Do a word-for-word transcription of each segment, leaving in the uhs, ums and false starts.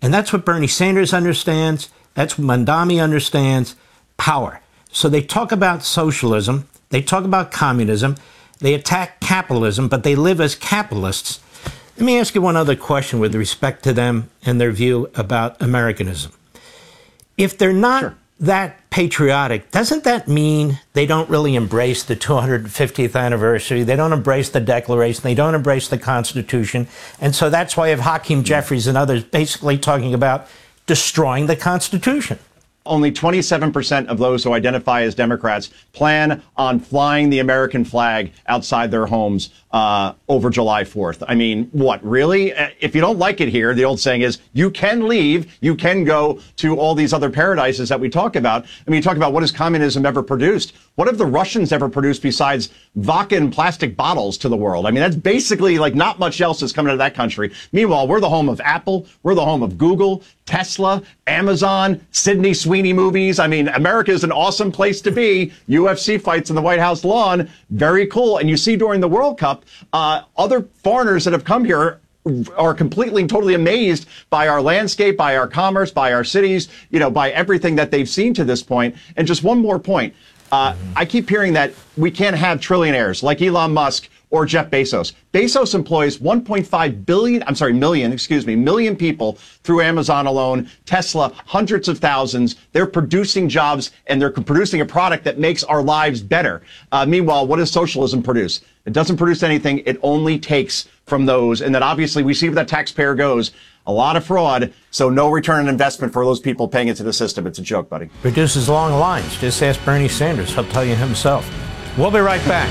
And that's what Bernie Sanders understands. That's what Mamdani understands, power. So they talk about socialism. They talk about communism. They attack capitalism, but they live as capitalists. Let me ask you one other question with respect to them and their view about Americanism. If they're not sure. that patriotic, doesn't that mean they don't really embrace the two hundred fiftieth anniversary? They don't embrace the Declaration. They don't embrace the Constitution. And so that's why you have Hakeem Jeffries and others basically talking about destroying the Constitution. Only twenty-seven percent of those who identify as Democrats plan on flying the American flag outside their homes uh, over July fourth. I mean, what, really? If you don't like it here, the old saying is, you can leave, you can go to all these other paradises that we talk about. I mean, you talk about what has communism ever produced? What have the Russians ever produced besides vodka and plastic bottles to the world? I mean, that's basically like not much else is coming out of that country. Meanwhile, we're the home of Apple. We're the home of Google, Tesla, Amazon, Sydney Sweeney movies. I mean, America is an awesome place to be. U F C fights on the White House lawn. Very cool. And you see during the World Cup, uh, other foreigners that have come here are completely and totally amazed by our landscape, by our commerce, by our cities, you know, by everything that they've seen to this point. And just one more point. Uh, I keep hearing that we can't have trillionaires like Elon Musk or Jeff Bezos. Bezos employs one point five billion, I'm sorry, million, excuse me, million people through Amazon alone. Tesla, hundreds of thousands. They're producing jobs and they're producing a product that makes our lives better. Uh, meanwhile, what does socialism produce? It doesn't produce anything. It only takes from those. And then obviously we see where that taxpayer goes. A lot of fraud, so no return on investment for those people paying into the system. It's a joke, buddy. Produces long lines. Just ask Bernie Sanders. He'll tell you himself. We'll be right back.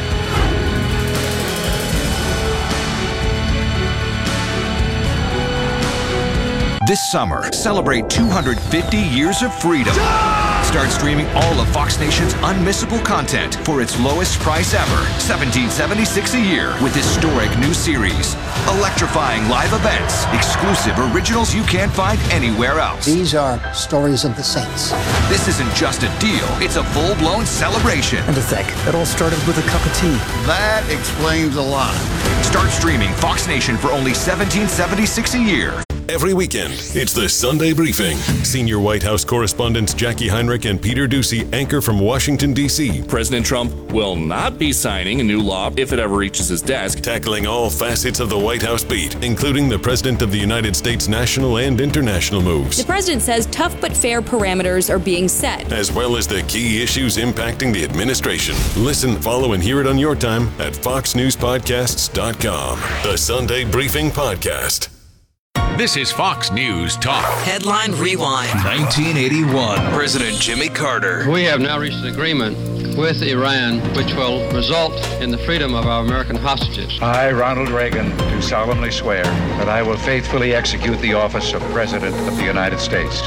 This summer, celebrate two hundred fifty years of freedom. Start streaming all of Fox Nation's unmissable content for its lowest price ever, seventeen seventy-six a year, with historic new series, electrifying live events, exclusive originals you can't find anywhere else. These are stories of the saints. This isn't just a deal, it's a full-blown celebration. And to think, it all started with a cup of tea. That explains a lot. Start streaming Fox Nation for only seventeen seventy-six a year. Every weekend, it's the Sunday Briefing. Senior White House correspondents Jackie Heinrich and Peter Doocy anchor from Washington, D C President Trump will not be signing a new law if it ever reaches his desk. Tackling all facets of the White House beat, including the President of the United States' national and international moves. The President says tough but fair parameters are being set, as well as the key issues impacting the administration. Listen, follow, and hear it on your time at fox news podcasts dot com. The Sunday Briefing Podcast. This is Fox News Talk. Headline Rewind. nineteen eighty-one. President Jimmy Carter. We have now reached an agreement with Iran which will result in the freedom of our American hostages. I, Ronald Reagan, do solemnly swear that I will faithfully execute the office of President of the United States.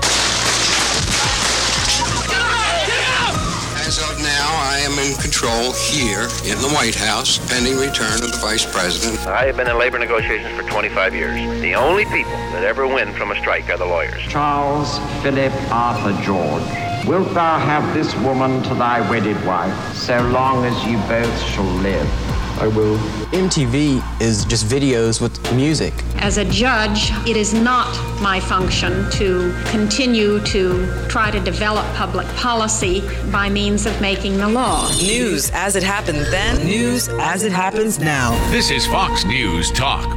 As of now, I am in control here in the White House, pending return of the Vice President. I have been in labor negotiations for twenty-five years. The only people that ever win from a strike are the lawyers. Charles Philip Arthur George, wilt thou have this woman to thy wedded wife, so long as you both shall live? I will. M T V is just videos with music. As a judge, it is not my function to continue to try to develop public policy by means of making the law. News as it happened then, news as it happens now. This is Fox News Talk.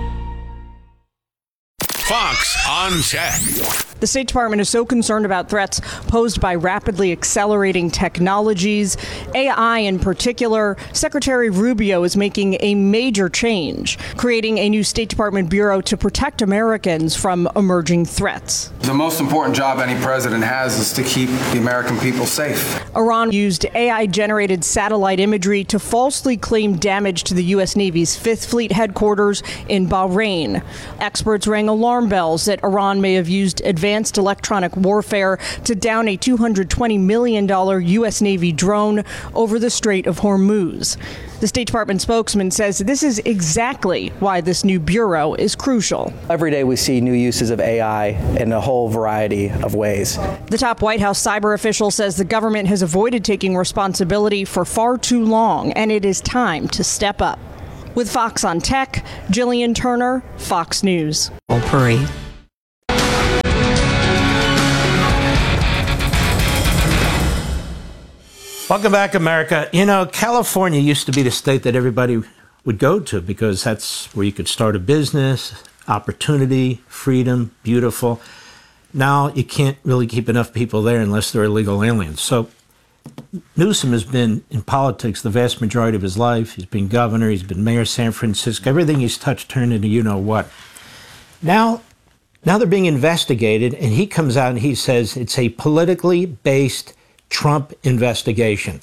Fox on Tech. The State Department is so concerned about threats posed by rapidly accelerating technologies, A I in particular. Secretary Rubio is making a major change, creating a new State Department bureau to protect Americans from emerging threats. The most important job any president has is to keep the American people safe. Iran used A I-generated satellite imagery to falsely claim damage to the U S Navy's Fifth Fleet headquarters in Bahrain. Experts rang alarm bells that Iran may have used advanced Advanced electronic warfare to down a two hundred twenty million dollars U S Navy drone over the Strait of Hormuz. The State Department spokesman says this is exactly why this new bureau is crucial. Every day we see new uses of A I in a whole variety of ways. The top White House cyber official says the government has avoided taking responsibility for far too long, and it is time to step up. With Fox on Tech, Jillian Turner, Fox News. Potpourri. Welcome back, America. You know, California used to be the state that everybody would go to because that's where you could start a business, opportunity, freedom, beautiful. Now you can't really keep enough people there unless they're illegal aliens. So Newsom has been in politics the vast majority of his life. He's been governor. He's been mayor of San Francisco. Everything he's touched turned into you-know-what. Now, now they're being investigated, and he comes out and he says it's a politically based Trump investigation.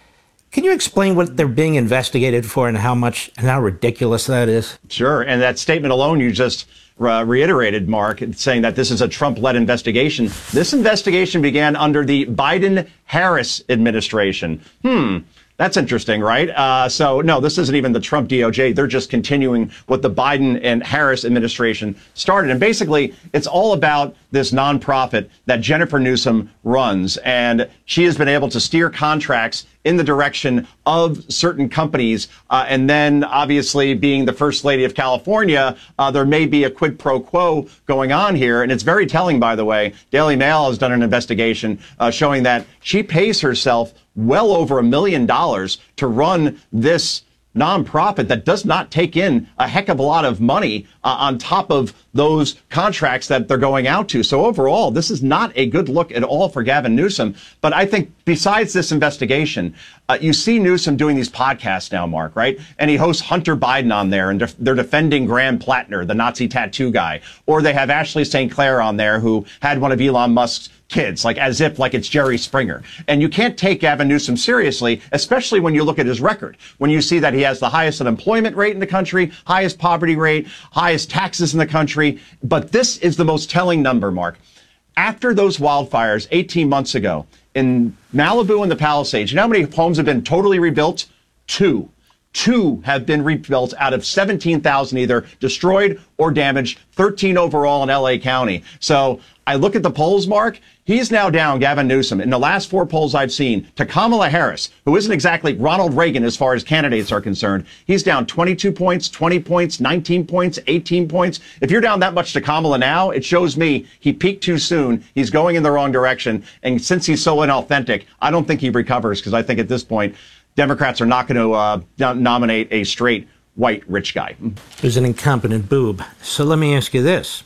Can you explain what they're being investigated for and how much and how ridiculous that is? Sure. And that statement alone you just uh, reiterated, Mark, saying that this is a Trump-led investigation. This investigation began under the Biden-Harris administration. Hmm. That's interesting, right? Uh, so, no, this isn't even the Trump D O J. They're just continuing what the Biden and Harris administration started. And basically, it's all about this nonprofit that Jennifer Newsom runs. And she has been able to steer contracts in the direction of certain companies. Uh, and then, obviously, being the First Lady of California, uh, there may be a quid pro quo going on here. And it's very telling, by the way. Daily Mail has done an investigation uh, showing that she pays herself well over a million dollars to run this nonprofit that does not take in a heck of a lot of money uh, on top of those contracts that they're going out to. So overall, this is not a good look at all for Gavin Newsom. But I think besides this investigation, uh, you see Newsom doing these podcasts now, Mark, right? And he hosts Hunter Biden on there, and def- they're defending Graham Plattner, the Nazi tattoo guy. Or they have Ashley Saint Clair on there, who had one of Elon Musk's kids, like as if like it's Jerry Springer. And you can't take Gavin Newsom seriously, especially when you look at his record. When you see that he has the highest unemployment rate in the country, highest poverty rate, highest taxes in the country. But this is the most telling number, Mark. After those wildfires eighteen months ago in Malibu and the Palisades, you know how many homes have been totally rebuilt? Two. Two have been rebuilt out of seventeen thousand, either destroyed or damaged, thirteen overall in L A County. So I look at the polls, Mark. He's now down, Gavin Newsom, in the last four polls I've seen, to Kamala Harris, who isn't exactly Ronald Reagan as far as candidates are concerned. He's down twenty-two points, twenty points, nineteen points, eighteen points. If you're down that much to Kamala now, it shows me he peaked too soon. He's going in the wrong direction. And since he's so inauthentic, I don't think he recovers, because I think at this point, Democrats are not going to uh, nominate a straight white rich guy. Who's an incompetent boob. So let me ask you this.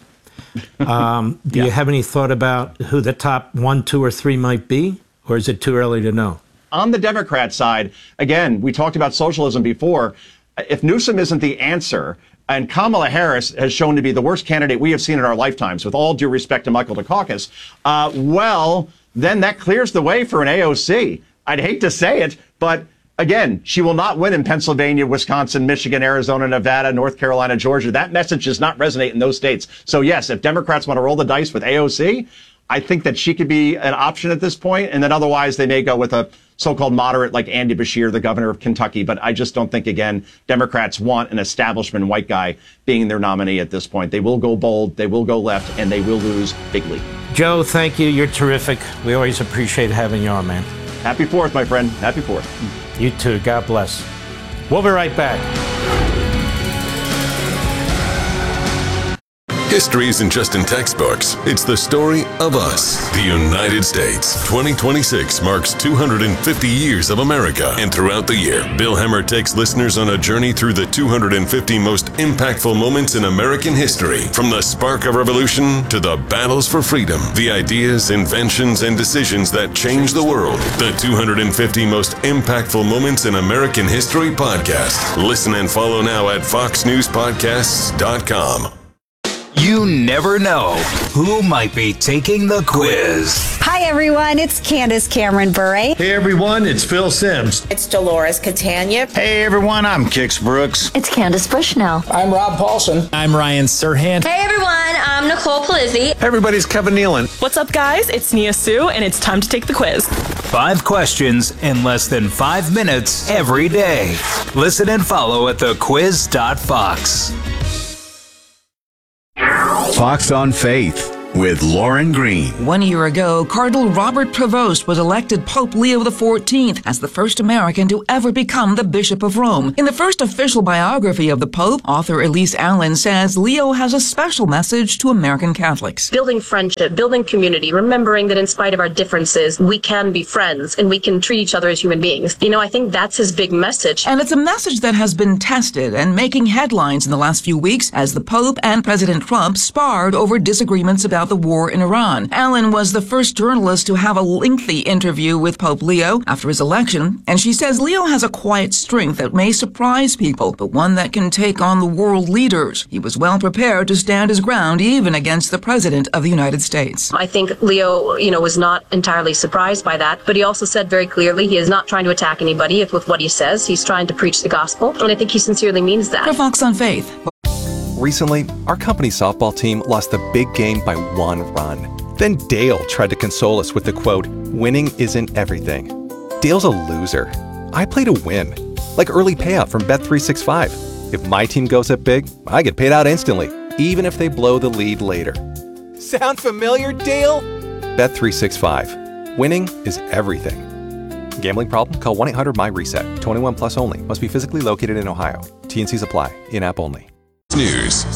Um, do yeah. you have any thought about who the top one, two, or three might be? Or is it too early to know? On the Democrat side, again, we talked about socialism before. If Newsom isn't the answer, and Kamala Harris has shown to be the worst candidate we have seen in our lifetimes, with all due respect to Michael Dukakis, uh, well, then that clears the way for an A O C. I'd hate to say it, but again, she will not win in Pennsylvania, Wisconsin, Michigan, Arizona, Nevada, North Carolina, Georgia. That message does not resonate in those states. So, yes, if Democrats want to roll the dice with A O C, I think that she could be an option at this point. And then otherwise, they may go with a so-called moderate like Andy Beshear, the governor of Kentucky. But I just don't think, again, Democrats want an establishment white guy being their nominee at this point. They will go bold, they will go left, and they will lose bigly. Joe, thank you. You're terrific. We always appreciate having you on, man. Happy Fourth, my friend. Happy Fourth. You too. God bless. We'll be right back. History isn't just in textbooks. It's the story of us, the United States. twenty twenty-six marks two hundred fifty years of America. And throughout the year, Bill Hemmer takes listeners on a journey through the two hundred fifty most impactful moments in American history. From the spark of revolution to the battles for freedom, the ideas, inventions, and decisions that changed the world. The two hundred fifty most impactful moments in American history podcast. Listen and follow now at fox news podcasts dot com. You never know who might be taking the quiz. Hi, everyone. It's Candace Cameron Bure. Hey, everyone. It's Phil Sims. It's Dolores Catania. Hey, everyone. I'm Kix Brooks. It's Candace Bushnell. I'm Rob Paulson. I'm Ryan Serhant. Hey, everyone. I'm Nicole Palizzi. Hey, everybody's Kevin Nealon. What's up, guys? It's Nia Sue, and it's time to take the quiz. Five questions in less than five minutes every day. Listen and follow at the quiz dot fox. Fox on Faith with Lauren Green. One year ago, Cardinal Robert Prevost was elected Pope Leo the fourteenth as the first American to ever become the Bishop of Rome. In the first official biography of the Pope, author Elise Allen says Leo has a special message to American Catholics. Building friendship, building community, remembering that in spite of our differences, we can be friends and we can treat each other as human beings. You know, I think that's his big message. And it's a message that has been tested and making headlines in the last few weeks as the Pope and President Trump sparred over disagreements about the war in Iran. Allen was the first journalist to have a lengthy interview with Pope Leo after his election, and she says Leo has a quiet strength that may surprise people, but one that can take on the world leaders. He was well prepared to stand his ground even against the President of the United States. I think Leo, you know, was not entirely surprised by that, but he also said very clearly he is not trying to attack anybody with what he says. He's trying to preach the gospel, and I think he sincerely means that. For Fox on Faith. Recently, our company's softball team lost the big game by one run. Then Dale tried to console us with the quote, "Winning isn't everything." Dale's a loser. I play to win. Like early payout from Bet three sixty-five. If my team goes up big, I get paid out instantly, even if they blow the lead later. Sound familiar, Dale? Bet three sixty-five. Winning is everything. Gambling problem? Call one eight hundred M Y reset. twenty-one plus only. Must be physically located in Ohio. T and Cs apply. In-app only. News.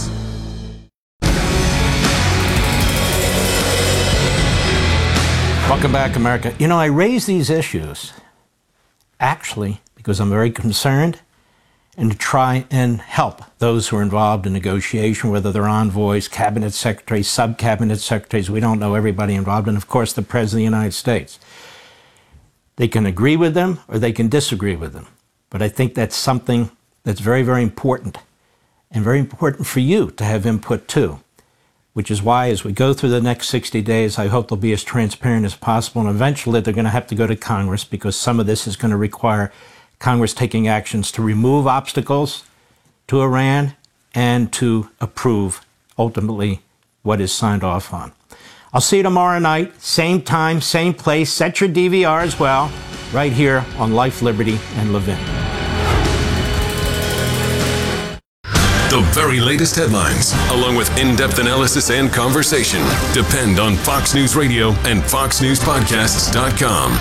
Welcome back, America. You know, I raise these issues actually because I'm very concerned and to try and help those who are involved in negotiation, whether they're envoys, cabinet secretaries, sub-cabinet secretaries. We don't know everybody involved, and of course the President of the United States. They can agree with them or they can disagree with them. But I think that's something that's very, very important and very important for you to have input too, which is why as we go through the next sixty days, I hope they'll be as transparent as possible. And eventually they're going to have to go to Congress because some of this is going to require Congress taking actions to remove obstacles to Iran and to approve ultimately what is signed off on. I'll see you tomorrow night, same time, same place. Set your D V R as well, right here on Life, Liberty, and Levin. The very latest headlines, along with in-depth analysis and conversation, depend on Fox News Radio and fox news podcasts dot com.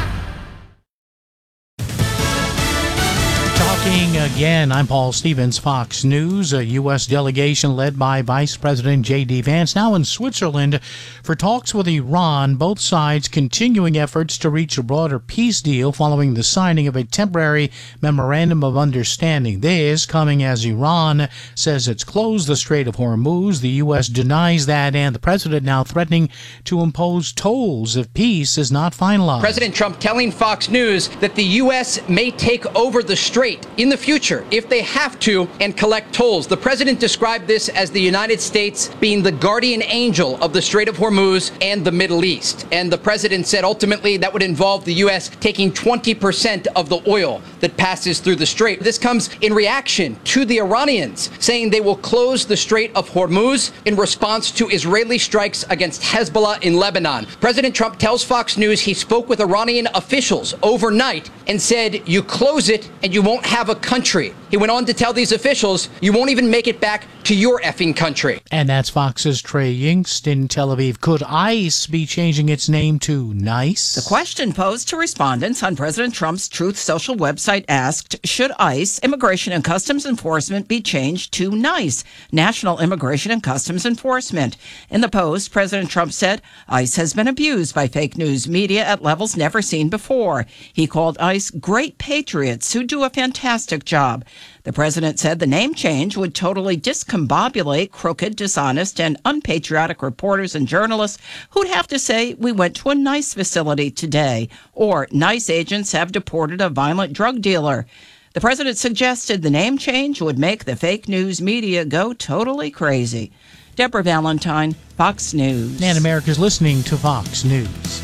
Talking again, I'm Paul Stevens, Fox News. A U S delegation led by Vice President J D Vance now in Switzerland for talks with Iran, both sides continuing efforts to reach a broader peace deal following the signing of a temporary memorandum of understanding. This coming as Iran says it's closed the Strait of Hormuz. The U S denies that, and the president now threatening to impose tolls if peace is not finalized. President Trump telling Fox News that the U S may take over the strait in the future if they have to and collect tolls. The president described this as the United States being the guardian angel of the Strait of Hormuz and the Middle East. And the president said ultimately that would involve the U S taking twenty percent of the oil that passes through the strait. This comes in reaction to the Iranians saying they will close the Strait of Hormuz in response to Israeli strikes against Hezbollah in Lebanon. President Trump tells Fox News he spoke with Iranian officials overnight and said, you close it and you won't have a country. He went on to tell these officials, you won't even make it back to your effing country. And that's Fox's Trey Yingst in Tel Aviv. Could ICE be changing its name to NICE? The question posed to respondents on President Trump's Truth Social website asked, should ICE, Immigration and Customs Enforcement, be changed to NICE, National Immigration and Customs Enforcement? In the post, President Trump said ICE has been abused by fake news media at levels never seen before. He called ICE great patriots who do a fantastic job. The president said the name change would totally discombobulate crooked, dishonest, and unpatriotic reporters and journalists who'd have to say we went to a NICE facility today, or NICE agents have deported a violent drug dealer. The president suggested the name change would make the fake news media go totally crazy. Deborah Valentine, Fox News. And America's listening to Fox News.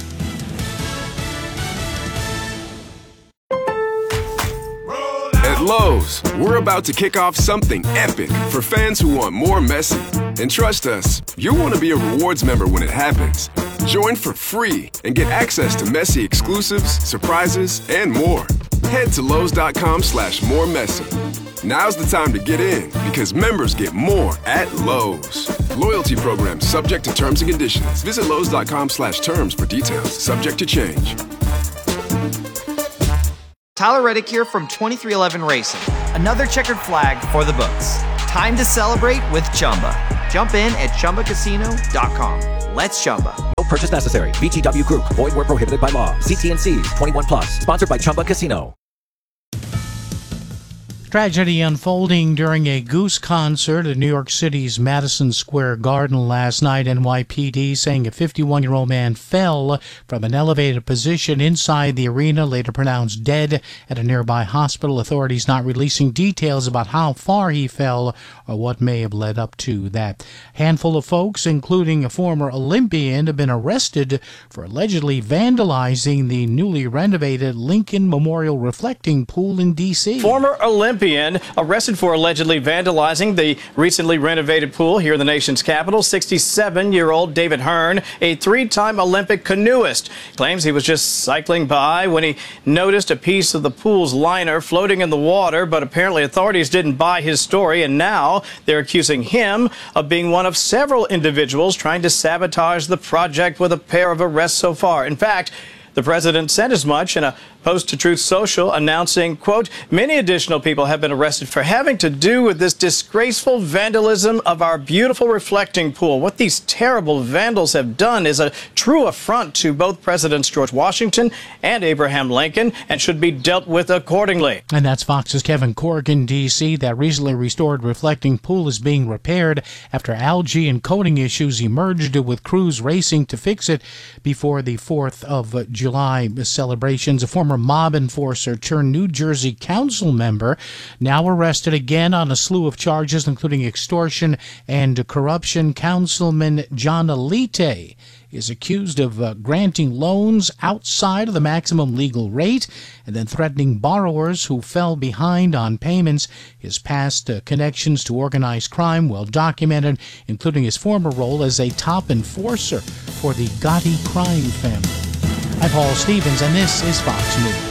At Lowe's, we're about to kick off something epic for fans who want more Messi. And trust us, you'll want to be a rewards member when it happens. Join for free and get access to Messi exclusives, surprises, and more. Head to Lowe's.com slash more messy. Now's the time to get in because members get more at Lowe's. Loyalty program subject to terms and conditions. Visit Lowe's.com slash terms for details. Subject to change. Tyler Reddick here from twenty-three eleven Racing. Another checkered flag for the books. Time to celebrate with Chumba. Jump in at Chumba Casino dot com. Let's Chumba. No purchase necessary. V G W Group. Void where prohibited by law. See T and C's. twenty-one plus. Sponsored by Chumba Casino. Tragedy unfolding during a Goose concert at New York City's Madison Square Garden last night. N Y P D saying a fifty-one-year-old man fell from an elevated position inside the arena, later pronounced dead at a nearby hospital. Authorities not releasing details about how far he fell or what may have led up to that. Handful of folks, including a former Olympian, have been arrested for allegedly vandalizing the newly renovated Lincoln Memorial Reflecting Pool in D C Former Olympian arrested for allegedly vandalizing the recently renovated pool here in the nation's capital. sixty-seven-year-old David Hearn, a three-time Olympic canoeist, claims he was just cycling by when he noticed a piece of the pool's liner floating in the water, but apparently authorities didn't buy his story, and now they're accusing him of being one of several individuals trying to sabotage the project, with a pair of arrests so far. In fact, the president said as much in a post to Truth Social, announcing, quote, many additional people have been arrested for having to do with this disgraceful vandalism of our beautiful reflecting pool. What these terrible vandals have done is a true affront to both Presidents George Washington and Abraham Lincoln and should be dealt with accordingly. And that's Fox's Kevin Corrigan, D C That recently restored reflecting pool is being repaired after algae and coating issues emerged, with crews racing to fix it before the fourth of July celebrations. A former mob enforcer turned New Jersey council member, now arrested again on a slew of charges, including extortion and corruption. Councilman John Alite is accused of uh, granting loans outside of the maximum legal rate and then threatening borrowers who fell behind on payments. His past uh, connections to organized crime well documented, including his former role as a top enforcer for the Gotti crime family. I'm Paul Stevens, and this is Fox News.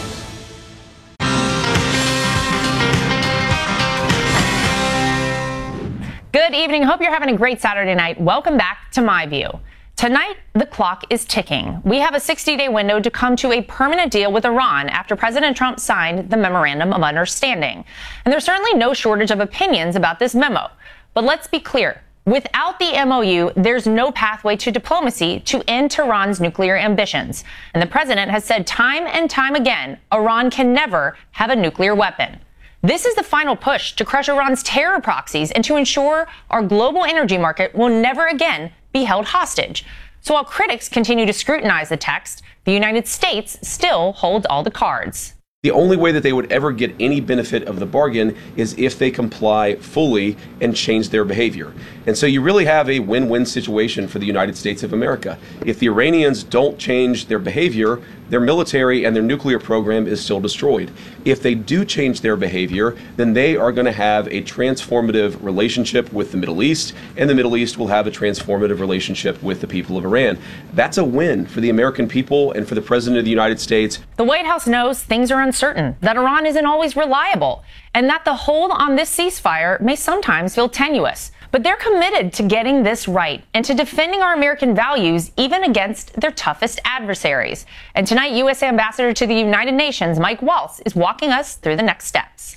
Good evening. Hope you're having a great Saturday night. Welcome back to My View. Tonight, the clock is ticking. We have a sixty-day window to come to a permanent deal with Iran after President Trump signed the Memorandum of Understanding. And there's certainly no shortage of opinions about this memo. But let's be clear. Without the M O U, there's no pathway to diplomacy to end Tehran's nuclear ambitions. And the president has said time and time again, Iran can never have a nuclear weapon. This is the final push to crush Iran's terror proxies and to ensure our global energy market will never again be held hostage. So while critics continue to scrutinize the text, the United States still holds all the cards. The only way that they would ever get any benefit of the bargain is if they comply fully and change their behavior. And so you really have a win-win situation for the United States of America. If the Iranians don't change their behavior, their military and their nuclear program is still destroyed. If they do change their behavior, then they are going to have a transformative relationship with the Middle East, and the Middle East will have a transformative relationship with the people of Iran. That's a win for the American people and for the President of the United States. The White House knows things are uncertain, that Iran isn't always reliable, and that the hold on this ceasefire may sometimes feel tenuous. But they're committed to getting this right and to defending our American values even against their toughest adversaries. And tonight, U S Ambassador to the United Nations, Mike Waltz, is walking us through the next steps.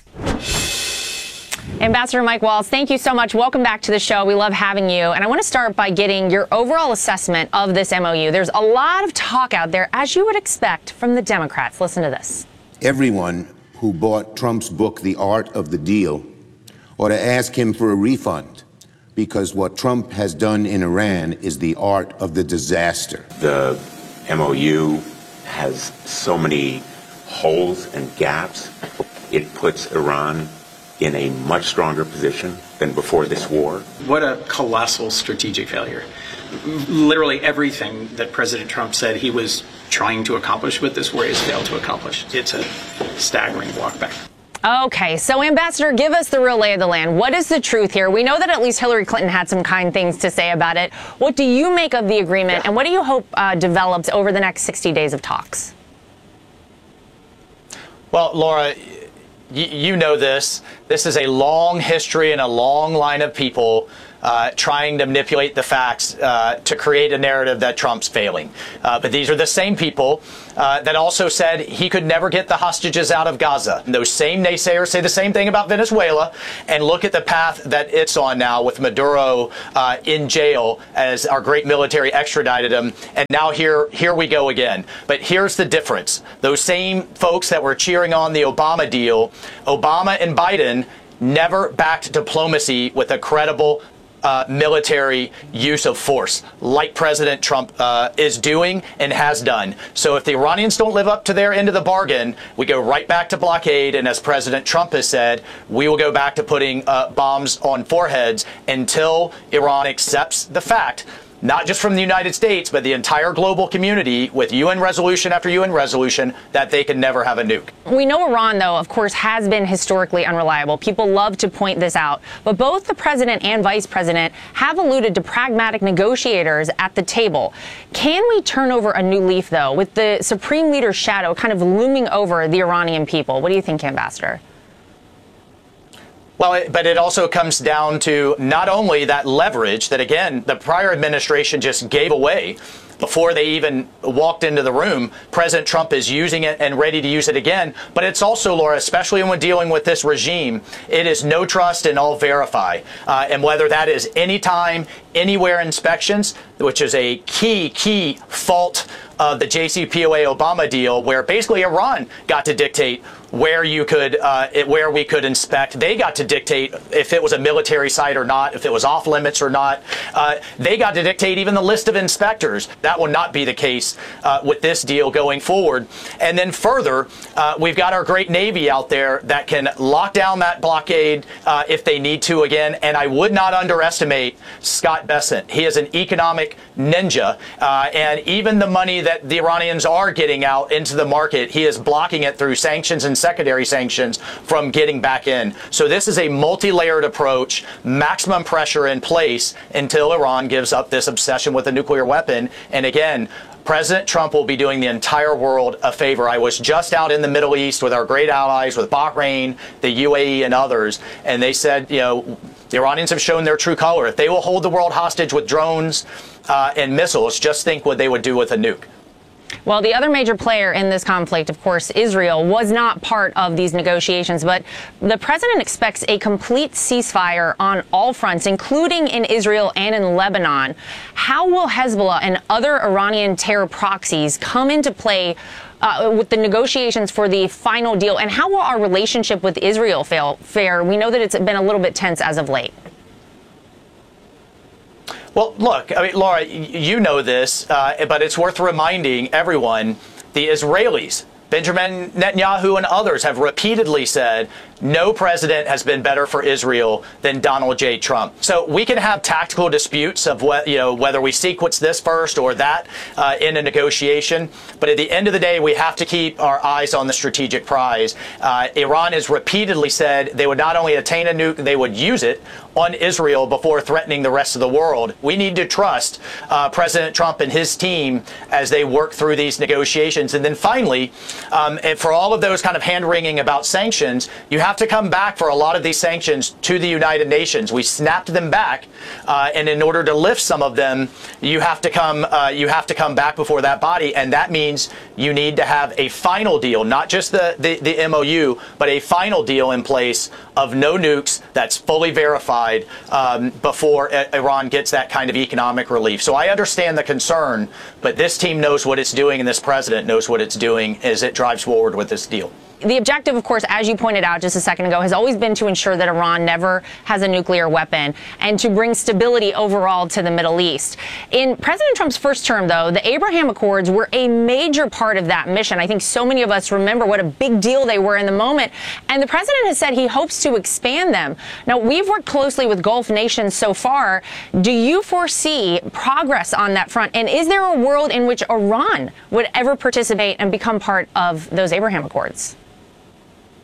Ambassador Mike Waltz, thank you so much. Welcome back to the show. We love having you. And I want to start by getting your overall assessment of this M O U. There's a lot of talk out there, as you would expect, from the Democrats. Listen to this. Everyone who bought Trump's book, The Art of the Deal, ought to ask him for a refund, because what Trump has done in Iran is the art of the disaster. The M O U has so many holes and gaps. It puts Iran in a much stronger position than before this war. What a colossal strategic failure. Literally everything that President Trump said he was trying to accomplish with this war has failed to accomplish. It's a staggering walk back. Okay, so Ambassador, give us the real lay of the land. What is the truth here? We know that at least Hillary Clinton had some kind things to say about it. What do you make of the agreement, and what do you hope uh, develops over the next sixty days of talks? Well, Laura, y- you know this. This is a long history and a long line of people Uh, trying to manipulate the facts uh, to create a narrative that Trump's failing. Uh, but these are the same people uh, that also said he could never get the hostages out of Gaza. And those same naysayers say the same thing about Venezuela. And look at the path that it's on now with Maduro uh, in jail as our great military extradited him. And now here, here we go again. But here's the difference. Those same folks that were cheering on the Obama deal, Obama and Biden never backed diplomacy with a credible Uh, military use of force, like President Trump uh, is doing and has done. So if the Iranians don't live up to their end of the bargain, we go right back to blockade. And as President Trump has said, we will go back to putting uh, bombs on foreheads until Iran accepts the fact, not just from the United States, but the entire global community with U N resolution after U N resolution, that they can never have a nuke. We know Iran, though, of course, has been historically unreliable. People love to point this out. But both the president and vice president have alluded to pragmatic negotiators at the table. Can we turn over a new leaf, though, with the supreme leader's shadow kind of looming over the Iranian people? What do you think, Ambassador? Well, it, but it also comes down to not only that leverage that, again, the prior administration just gave away before they even walked into the room. President Trump is using it and ready to use it again. But it's also, Laura, especially when dealing with this regime, it is no trust and all verify. Uh, and whether that is anytime, anywhere inspections, which is a key, key fault of the J C P O A Obama deal, where basically Iran got to dictate where you could, uh, it, where we could inspect. They got to dictate if it was a military site or not, if it was off limits or not. Uh, they got to dictate even the list of inspectors. That will not be the case uh, with this deal going forward. And then further, uh, we've got our great Navy out there that can lock down that blockade uh, if they need to again. And I would not underestimate Scott Bessent. He is an economic ninja. Uh, and even the money that the Iranians are getting out into the market, he is blocking it through sanctions and secondary sanctions from getting back in. So this is a multi-layered approach, maximum pressure in place until Iran gives up this obsession with a nuclear weapon. And again, President Trump will be doing the entire world a favor. I was just out in the Middle East with our great allies, with Bahrain, the U A E, and others, and they said, you know, the Iranians have shown their true color. If they will hold the world hostage with drones uh, and missiles, just think what they would do with a nuke. Well, the other major player in this conflict, of course, Israel, was not part of these negotiations, but the president expects a complete ceasefire on all fronts, including in Israel and in Lebanon. How will Hezbollah and other Iranian terror proxies come into play uh, with the negotiations for the final deal? And how will our relationship with Israel fail, fare? We know that it's been a little bit tense as of late. Well, look, I mean, Laura, you know this, uh, but it's worth reminding everyone, the Israelis, Benjamin Netanyahu and others have repeatedly said no president has been better for Israel than Donald J. Trump. So we can have tactical disputes of what, you know, whether we sequence this first or that uh, in a negotiation. But at the end of the day, we have to keep our eyes on the strategic prize. Uh, Iran has repeatedly said they would not only attain a nuke, they would use it on Israel before threatening the rest of the world. We need to trust uh, President Trump and his team as they work through these negotiations. And then finally, um, and for all of those kind of hand-wringing about sanctions, you have to come back for a lot of these sanctions to the United Nations. We snapped them back, uh, and in order to lift some of them, you have to come uh, you have to come back before that body, and that means you need to have a final deal, not just the, the, the M O U, but a final deal in place of no nukes that's fully verified um, before Iran gets that kind of economic relief. So I understand the concern, but this team knows what it's doing, and this president knows what it's doing as it drives forward with this deal. The objective, of course, as you pointed out just a second ago, has always been to ensure that Iran never has a nuclear weapon and to bring stability overall to the Middle East. In President Trump's first term, though, the Abraham Accords were a major part of that mission. I think so many of us remember what a big deal they were in the moment. And the president has said he hopes to expand them. Now, we've worked closely with Gulf nations so far. Do you foresee progress on that front? And is there a world in which Iran would ever participate and become part of those Abraham Accords?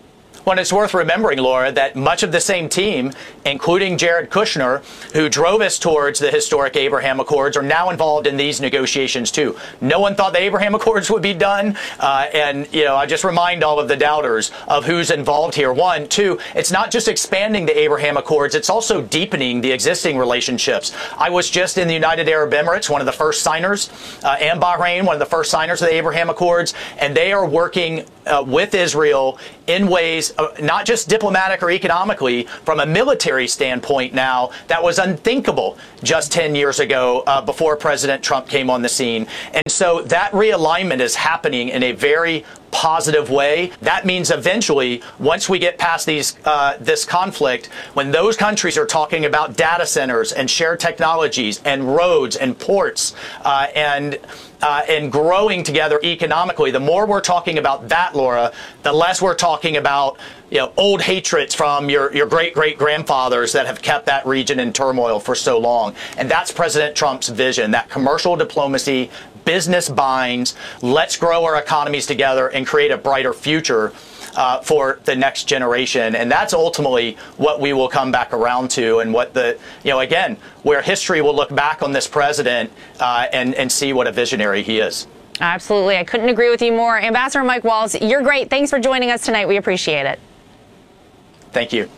Well, it's worth remembering, Laura, that much of the same team, including Jared Kushner, who drove us towards the historic Abraham Accords, are now involved in these negotiations, too. No one thought the Abraham Accords would be done. Uh, and, you know, I just remind all of the doubters of who's involved here. One, two, it's not just expanding the Abraham Accords, it's also deepening the existing relationships. I was just in the United Arab Emirates, one of the first signers, uh, and Bahrain, one of the first signers of the Abraham Accords, and they are working uh, with Israel in ways uh, not just diplomatic or economically, from a military standpoint now, that was unthinkable just ten years ago uh, before President Trump came on the scene. And so that realignment is happening in a very positive way. That means eventually, once we get past these uh, this conflict, when those countries are talking about data centers and shared technologies and roads and ports uh, and uh, and growing together economically, the more we're talking about that, Laura, the less we're talking about, you know, old hatreds from your, your great-great-grandfathers that have kept that region in turmoil for so long. And that's President Trump's vision, that commercial diplomacy, business binds, let's grow our economies together and create a brighter future uh, for the next generation. And that's ultimately what we will come back around to, and what the, you know, again, where history will look back on this president uh, and, and see what a visionary he is. Absolutely. I couldn't agree with you more. Ambassador Mike Waltz, you're great. Thanks for joining us tonight. We appreciate it. Thank you.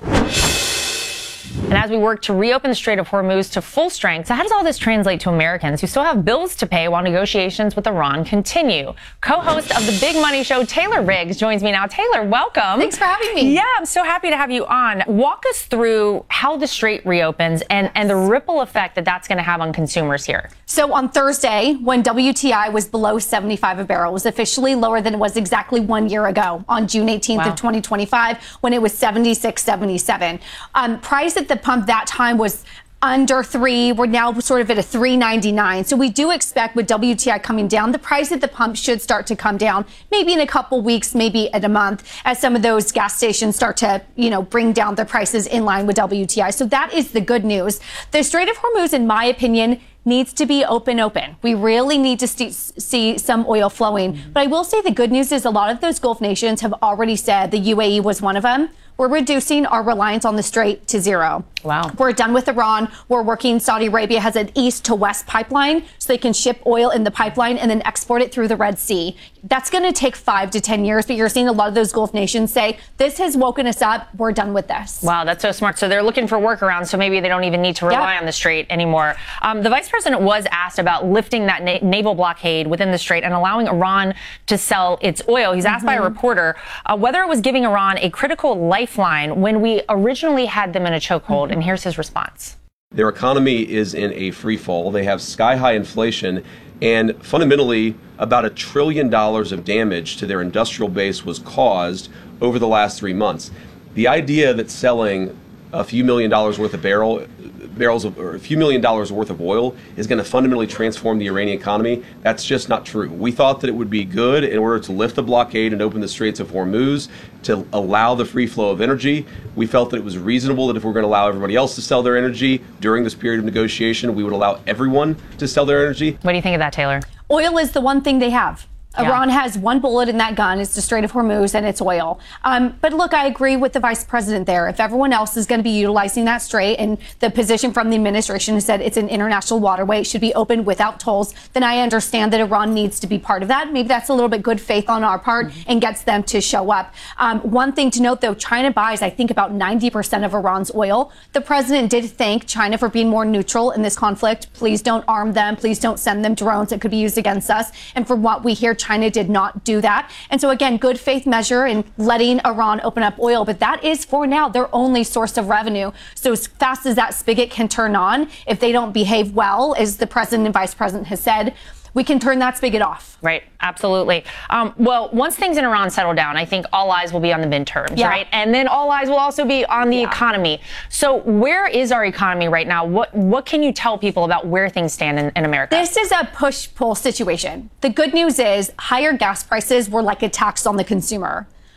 And as we work to reopen the Strait of Hormuz to full strength, so how does all this translate to Americans who still have bills to pay while negotiations with Iran continue? Co-host of the Big Money Show, Taylor Riggs, joins me now. Taylor, welcome. Thanks for having me. Yeah, I'm so happy to have you on. Walk us through how the Strait reopens and, and the ripple effect that that's going to have on consumers here. So on Thursday, when W T I was below seventy-five a barrel, it was officially lower than it was exactly one year ago on June eighteenth wow. of twenty twenty-five, when it was seventy-six seventy-seven. Um, price at the pump that time was under three. We're now sort of at a three ninety-nine. So we do expect with W T I coming down, the price at the pump should start to come down, maybe in a couple weeks, maybe at a month, as some of those gas stations start to, you know, bring down their prices in line with W T I. So that is the good news. The Strait of Hormuz, in my opinion, needs to be open, open. We really need to st- see some oil flowing. Mm-hmm. But I will say the good news is a lot of those Gulf nations have already said, the U A E was one of them, we're reducing our reliance on the Strait to zero. Wow. We're done with Iran. We're working, Saudi Arabia has an east to west pipeline so they can ship oil in the pipeline and then export it through the Red Sea. That's going to take five to ten years, but you're seeing a lot of those Gulf nations say, this has woken us up. We're done with this. Wow, that's so smart. So they're looking for workarounds, so maybe they don't even need to rely yep. on the Strait anymore. Um, the vice president was asked about lifting that na- naval blockade within the Strait and allowing Iran to sell its oil. He's asked mm-hmm. by a reporter uh, whether it was giving Iran a critical lifeline when we originally had them in a chokehold. Mm-hmm. And here's his response. Their economy is in a free fall. They have sky-high inflation, and fundamentally about a trillion dollars of damage to their industrial base was caused over the last three months. The idea that selling a few million dollars worth of barrel barrels of, or a few million dollars worth of oil is going to fundamentally transform the Iranian economy, that's just not true. We thought that it would be good in order to lift the blockade and open the Straits of Hormuz to allow the free flow of energy. We felt that it was reasonable that if we're going to allow everybody else to sell their energy during this period of negotiation, we would allow everyone to sell their energy. What do you think of that, Taylor? Oil is the one thing they have. Yeah. Iran has one bullet in that gun. It's the Strait of Hormuz and it's oil. Um, but look, I agree with the vice president there. If everyone else is going to be utilizing that strait, and the position from the administration has said it's an international waterway, it should be open without tolls, then I understand that Iran needs to be part of that. Maybe that's a little bit good faith on our part mm-hmm. and gets them to show up. Um, one thing to note, though, China buys, I think, about ninety percent of Iran's oil. The president did thank China for being more neutral in this conflict. Please don't arm them. Please don't send them drones that could be used against us. And from what we hear, China did not do that. And so, again, good faith measure in letting Iran open up oil. But that is, for now, their only source of revenue. So as fast as that spigot can turn on, if they don't behave well, as the president and vice president has said, we can turn that spigot off. Right. Absolutely. Um, well, once things in Iran settle down, I think all eyes will be on the midterms, yeah. right? And then all eyes will also be on the yeah. economy. So where is our economy right now? What what can you tell people about where things stand in, in America? This is a push-pull situation. The good news is higher gas prices were like a tax on the consumer.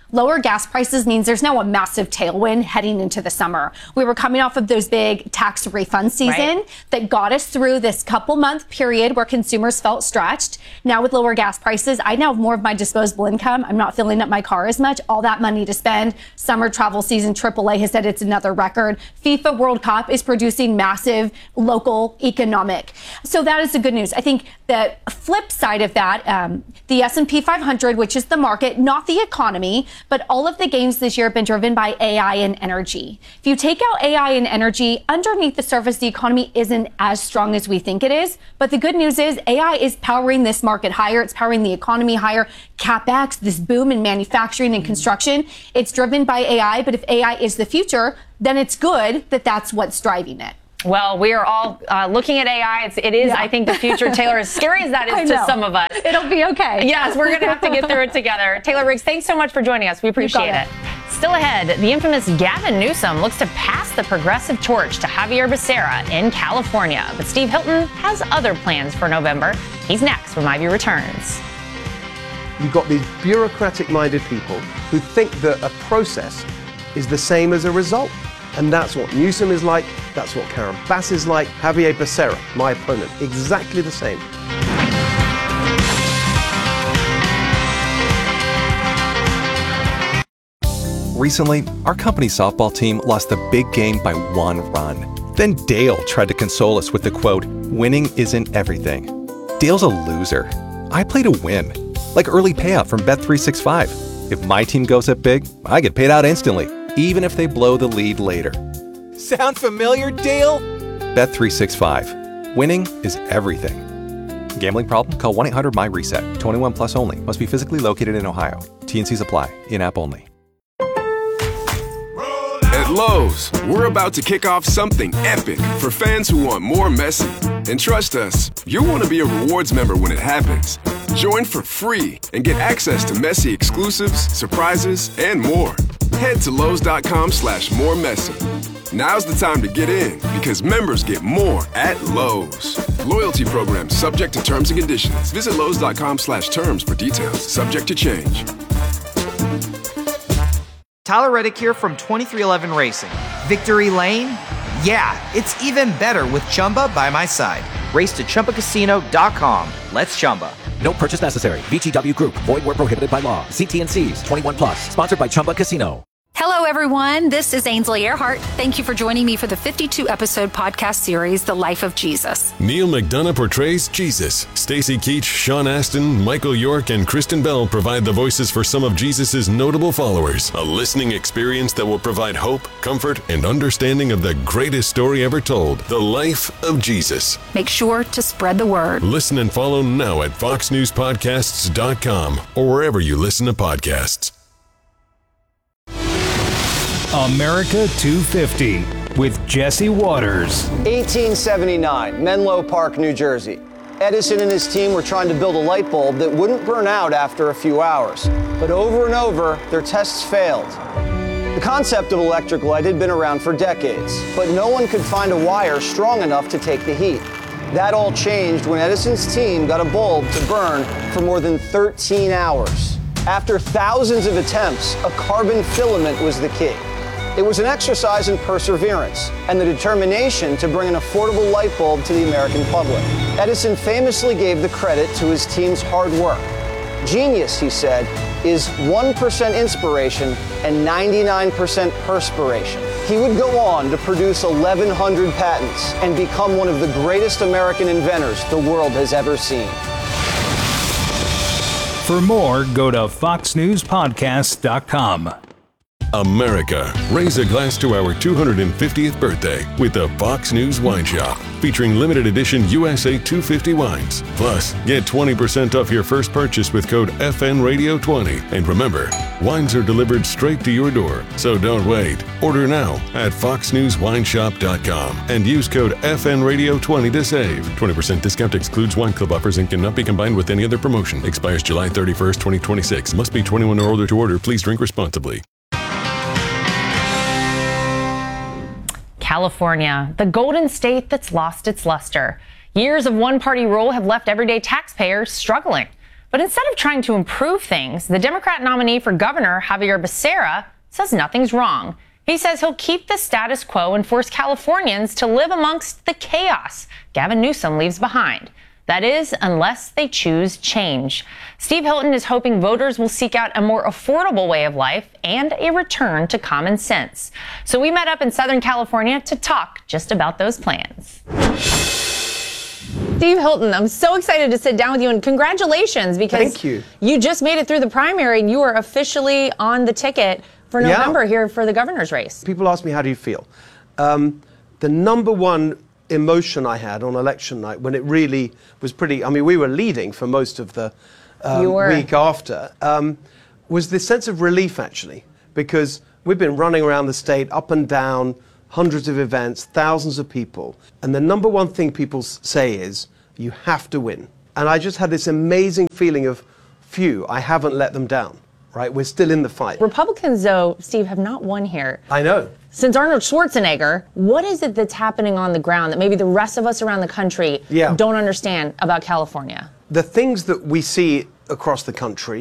lower gas prices means there's now a massive tailwind heading into the summer. We were coming off of those big tax refund season right. that got us through this couple month period where consumers felt stretched. Now with lower gas prices, I now have more of my disposable income. I'm not filling up my car as much. All that money to spend. Summer travel season, triple A has said it's another record. FIFA World Cup is producing massive local economic. So that is the good news. I think the flip side of that, um, the S and P five hundred, which is the market, not the economy, but all of the gains this year have been driven by A I and energy. If you take out A I and energy, underneath the surface, the economy isn't as strong as we think it is. But the good news is A I is powering this market higher. It's powering the economy higher. CapEx, this boom in manufacturing and construction, it's driven by A I. But if A I is the future, then it's good that that's what's driving it. Well, we are all uh, looking at A I. It's, it is, yeah. I think, the future. Taylor, as scary as that is to some of us. It'll be okay. Yes, we're going to have to get through it together. Taylor Riggs, thanks so much for joining us. We appreciate it. it. Still ahead, the infamous Gavin Newsom looks to pass the progressive torch to Javier Becerra in California. But Steve Hilton has other plans for November. He's next when My View returns. You've got these bureaucratic-minded people who think that a process is the same as a result. And that's what Newsom is like, that's what Karen Bass is like, Javier Becerra, my opponent, exactly the same. Recently, our company softball team lost the big game by one run. Then Dale tried to console us with the quote, "Winning isn't everything." Dale's a loser. I play to win, like early payout from Bet three sixty-five. If my team goes up big, I get paid out instantly, even if they blow the lead later. Sound familiar, Dale? Bet three sixty-five. Winning is everything. Gambling problem? Call one eight hundred M Y reset. twenty-one plus only. Must be physically located in Ohio. T and Cs apply. In-app only. At Lowe's, we're about to kick off something epic for fans who want more Messi. And trust us, you'll want to be a rewards member when it happens. Join for free and get access to Messi exclusives, surprises, and more. Head to Lowe's.com slash more Messi. Now's the time to get in because members get more at Lowe's. Loyalty program subject to terms and conditions. Visit Lowe's.com slash terms for details. Subject to change. Tyler Reddick here from twenty-three eleven Racing. Victory Lane? Yeah, it's even better with Chumba by my side. Race to Chumba Casino dot com. Let's Chumba. No purchase necessary. V G W Group. Void where prohibited by law. See T and Cs. twenty-one plus. Sponsored by Chumba Casino. Hello, everyone. This is Ainsley Earhart. Thank you for joining me for the fifty-two episode podcast series, The Life of Jesus. Neil McDonough portrays Jesus. Stacy Keach, Sean Astin, Michael York, and Kristen Bell provide the voices for some of Jesus' notable followers. A listening experience that will provide hope, comfort, and understanding of the greatest story ever told, The Life of Jesus. Make sure to spread the word. Listen and follow now at fox news podcasts dot com or wherever you listen to podcasts. America two fifty with Jesse Waters. eighteen seventy-nine, Menlo Park, New Jersey. Edison and his team were trying to build a light bulb that wouldn't burn out after a few hours. But over and over, their tests failed. The concept of electric light had been around for decades, but no one could find a wire strong enough to take the heat. That all changed when Edison's team got a bulb to burn for more than thirteen hours. After thousands of attempts, a carbon filament was the key. It was an exercise in perseverance and the determination to bring an affordable light bulb to the American public. Edison famously gave the credit to his team's hard work. Genius, he said, is one percent inspiration and ninety-nine percent perspiration. He would go on to produce eleven hundred patents and become one of the greatest American inventors the world has ever seen. For more, go to fox news podcasts dot com. America, raise a glass to our two hundred fiftieth birthday with the Fox News Wine Shop, featuring limited edition U S A two fifty wines. Plus, get twenty percent off your first purchase with code F N Radio twenty. And remember, wines are delivered straight to your door, so don't wait. Order now at fox news wine shop dot com and use code F N Radio twenty to save. twenty percent discount excludes wine club offers and cannot be combined with any other promotion. Expires July thirty-first, twenty twenty-six. Must be twenty-one or older to order. Please drink responsibly. California, the golden state that's lost its luster. Years of one-party rule have left everyday taxpayers struggling. But But instead of trying to improve things, the Democrat nominee for governor, Xavier Becerra, says nothing's wrong. He says he'll keep the status quo and force Californians to live amongst the chaos Gavin Newsom leaves behind. That is, unless they choose change. Steve Hilton is hoping voters will seek out a more affordable way of life and a return to common sense. So we met up in Southern California to talk just about those plans. Steve Hilton, I'm so excited to sit down with you, and congratulations, because Thank you. you just made it through the primary and you are officially on the ticket for November Yeah. here for the governor's race. People ask me, how do you feel? Um, the number one emotion I had on election night, when it really was pretty, I mean, we were leading for most of the um, You were. week after, um, was this sense of relief, actually, because we've been running around the state, up and down, hundreds of events, thousands of people, and the number one thing people s- say is, you have to win. And I just had this amazing feeling of, phew, I haven't let them down, right? We're still in the fight. Republicans, though, Steve, have not won here. I know. Since Arnold Schwarzenegger, what is it that's happening on the ground that maybe the rest of us around the country Yeah. don't understand about California? The things that we see across the country,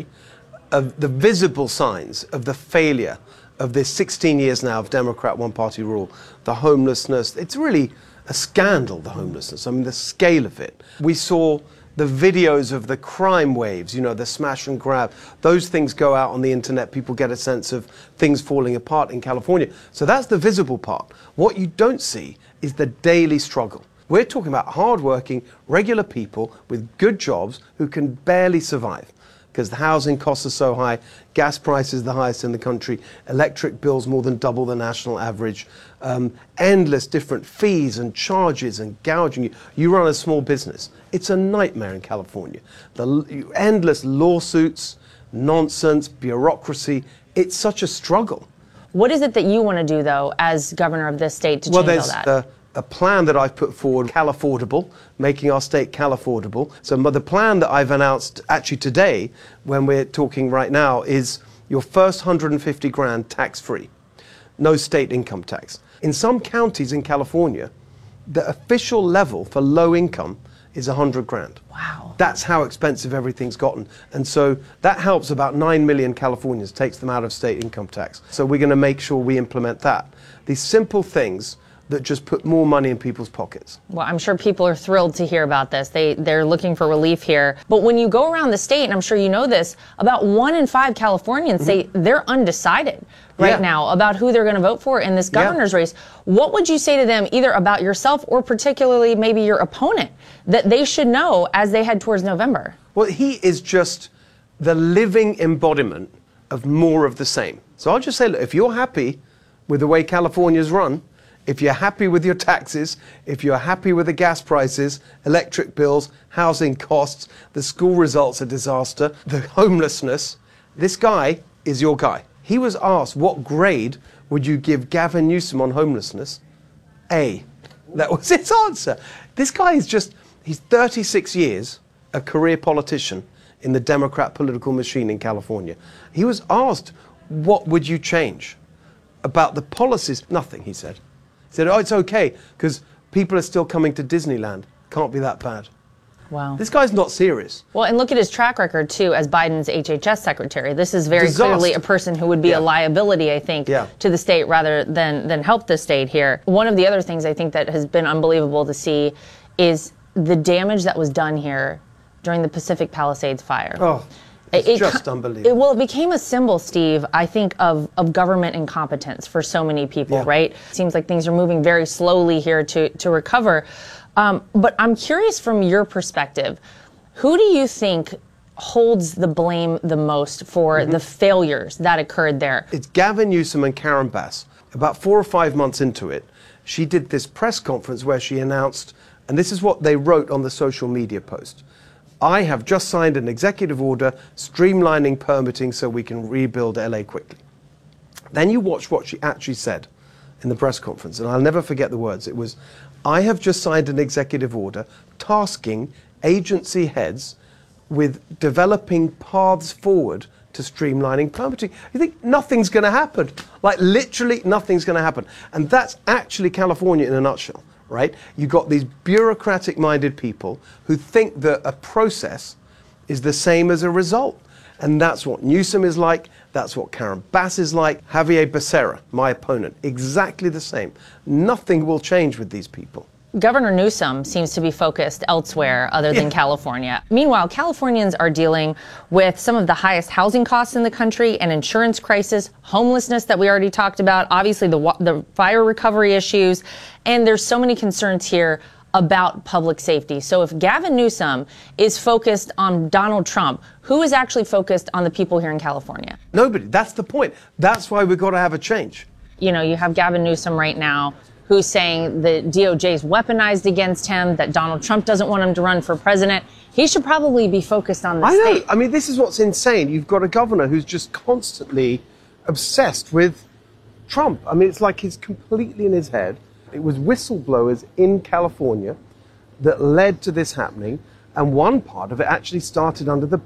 of the visible signs of the failure of this sixteen years now of Democrat one-party rule, the homelessness, it's really a scandal, the homelessness. I mean, the scale of it. We saw the videos of the crime waves, you know, the smash and grab. Those things go out on the internet. People get a sense of things falling apart in California. So that's the visible part. What you don't see is the daily struggle. We're talking about hardworking, regular people with good jobs who can barely survive because the housing costs are so high, gas prices the highest in the country, electric bills more than double the national average, um, endless different fees and charges and gouging you. You run a small business. It's a nightmare in California. The l- endless lawsuits, nonsense, bureaucracy. It's such a struggle. What is it that you want to do, though, as governor of this state to Well, change all there's that? uh, a plan that I've put forward, Cal Affordable, making our state Cal Affordable. So m- the plan that I've announced actually today, when we're talking right now, is your first one hundred fifty grand tax-free, no state income tax. In some counties in California, the official level for low income is one hundred grand. Wow. That's how expensive everything's gotten. And so that helps about nine million Californians, takes them out of state income tax. So we're going to make sure we implement that. These simple things that just put more money in people's pockets. Well, I'm sure people are thrilled to hear about this. They, they're looking for relief here. But when you go around the state, and I'm sure you know this, about one in five Californians say they're undecided right Yeah. now about who they're going to vote for in this governor's race. What would you say to them, either about yourself or particularly maybe your opponent, that they should know as they head towards November? Well, he is just the living embodiment of more of the same. So I'll just say, look, if you're happy with the way California's run, if you're happy with your taxes, if you're happy with the gas prices, electric bills, housing costs, the school results a disaster, the homelessness, this guy is your guy. He was asked, what grade would you give Gavin Newsom on homelessness? A. That was his answer. This guy is just, he's thirty-six years, a career politician in the Democrat political machine in California. He was asked, what would you change about the policies? Nothing, he said. He said, oh, it's okay, because people are still coming to Disneyland. Can't be that bad. Wow. This guy's not serious. Well, and look at his track record, too, as Biden's H H S secretary. This is very Disaster. clearly a person who would be Yeah. a liability, I think, Yeah. to the state rather than, than help the state here. One of the other things I think that has been unbelievable to see is the damage that was done here during the Pacific Palisades fire. Oh, it's It- just it- unbelievable. It, well, it became a symbol, Steve, I think, of, of government incompetence for so many people, Yeah. right? It seems like things are moving very slowly here to, to recover. Um, but I'm curious from your perspective, who do you think holds the blame the most for Mm-hmm. the failures that occurred there? It's Gavin Newsom and Karen Bass. About four or five months into it, she did this press conference where she announced, and this is what they wrote on the social media post, I have just signed an executive order streamlining permitting so we can rebuild L A quickly. Then you watch what she actually said in the press conference, and I'll never forget the words. It was, I have just signed an executive order tasking agency heads with developing paths forward to streamlining permitting. You think nothing's going to happen. Like literally nothing's going to happen. And that's actually California in a nutshell, right? You've got these bureaucratic-minded people who think that a process is the same as a result. And that's what Newsom is like. That's what Karen Bass is like. Javier Becerra, my opponent, exactly the same. Nothing will change with these people. Governor Newsom seems to be focused elsewhere other than yeah. California. Meanwhile, Californians are dealing with some of the highest housing costs in the country, an insurance crisis, homelessness that we already talked about, obviously the, the fire recovery issues, and there's so many concerns here about public safety. So if Gavin Newsom is focused on Donald Trump, who is actually focused on the people here in California? Nobody. That's the point. That's why we've got to have a change. You know, you have Gavin Newsom right now who's saying the D O J is weaponized against him, that Donald Trump doesn't want him to run for president. He should probably be focused on the I state. know. I mean, this is what's insane. You've got a governor who's just constantly obsessed with Trump. I mean, it's like he's completely in his head. It was whistleblowers in California that led to this happening, and one part of it actually started under the